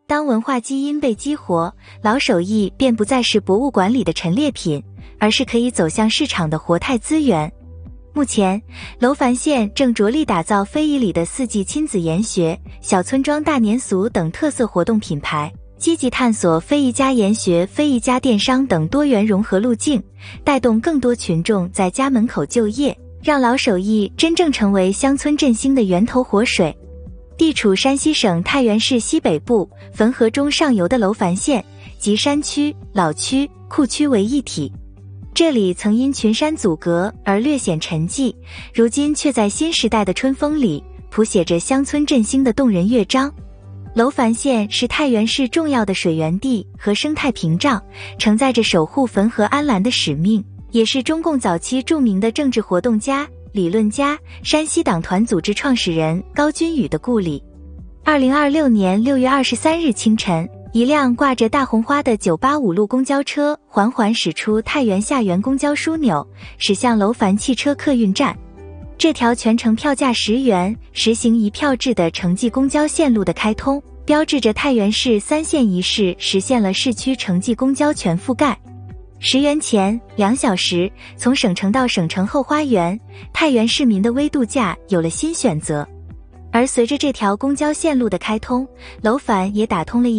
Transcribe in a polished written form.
当文化基因被激活，老手艺便不再是博物馆里的陈列品，而是可以走向市场的活态资源。目前，楼烦县正着力打造非遗里的四季亲子研学、小村庄大年俗等特色活动品牌，积极探索非遗加研学、非遗加电商等多元融合路径，带动更多群众在家门口就业，让老手艺真正成为乡村振兴的源头活水。地处山西省太原市西北部汾河中上游的楼烦县，集山区、老区、库区为一体。这里曾因群山阻隔而略显沉寂，如今却在新时代的春风里谱写着乡村振兴的动人乐章。楼烦县是太原市重要的水源地和生态屏障，承载着守护汾河安澜的使命，也是中共早期著名的政治活动家、理论家、山西党团组织创始人高君宇的故里。2026年6月23日清晨，一辆挂着大红花的985路公交车缓缓驶出太原下园公交枢纽，驶向楼烦汽车客运站。这条全程票价10元、实行一票制的城际公交线路的开通，标志着太原市3线一市实现了市区城际公交全覆盖。10元前2小时，从省城到省城后花园，太原市民的微度假有了新选择。而随着这条公交线路的开通，楼烦也打通了